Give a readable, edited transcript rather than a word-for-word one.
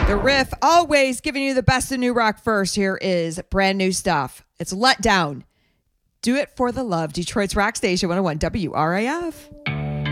The Riff, always giving you the best of new rock first. Here is brand new stuff. It's Let Down. Do it for the love. Detroit's Rock Station 101 WRAF.